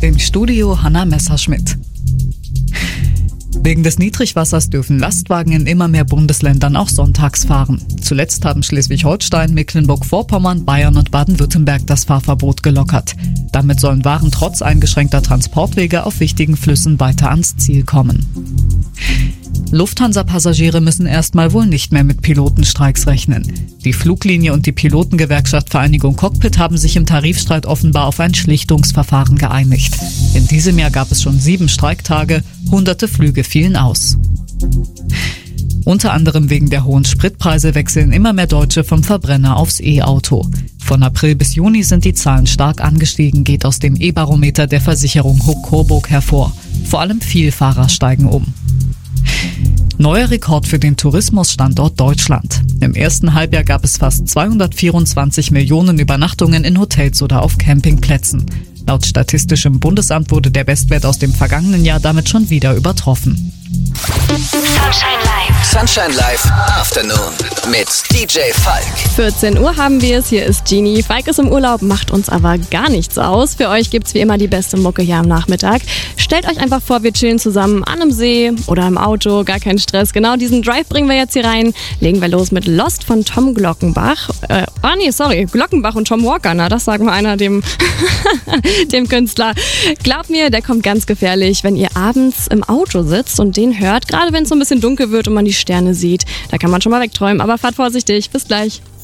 Im Studio Hanna Messerschmidt. Wegen des Niedrigwassers dürfen Lastwagen in immer mehr Bundesländern auch sonntags fahren. Zuletzt haben Schleswig-Holstein, Mecklenburg-Vorpommern, Bayern und Baden-Württemberg das Fahrverbot gelockert. Damit sollen Waren trotz eingeschränkter Transportwege auf wichtigen Flüssen weiter ans Ziel kommen. Lufthansa-Passagiere müssen erstmal wohl nicht mehr mit Pilotenstreiks rechnen. Die Fluglinie und die Pilotengewerkschaft Vereinigung Cockpit haben sich im Tarifstreit offenbar auf ein Schlichtungsverfahren geeinigt. In diesem Jahr gab es schon 7 Streiktage, hunderte Flüge fielen aus. Unter anderem wegen der hohen Spritpreise wechseln immer mehr Deutsche vom Verbrenner aufs E-Auto. Von April bis Juni sind die Zahlen stark angestiegen, geht aus dem E-Barometer der Versicherung Huck-Coburg hervor. Vor allem Vielfahrer steigen um. Neuer Rekord für den Tourismusstandort Deutschland. Im ersten Halbjahr gab es fast 224 Millionen Übernachtungen in Hotels oder auf Campingplätzen. Laut Statistischem Bundesamt wurde der Bestwert aus dem vergangenen Jahr damit schon wieder übertroffen. Sunshine Live Afternoon mit DJ Falk. 14 Uhr haben wir es, hier ist Genie. Falk ist im Urlaub, macht uns aber gar nichts aus. Für euch gibt's wie immer die beste Mucke hier am Nachmittag. Stellt euch einfach vor, wir chillen zusammen an einem See oder im Auto, gar kein Stress. Genau diesen Drive bringen wir jetzt hier rein. Legen wir los mit Lost von Tom Glockenbach. Glockenbach und Tom Walker, na das sagen wir einer dem Künstler. Glaubt mir, der kommt ganz gefährlich, wenn ihr abends im Auto sitzt und den hört, gerade wenn es so ein bisschen dunkel wird und man die Sterne sieht. Da kann man schon mal wegträumen, aber fahrt vorsichtig. Bis gleich.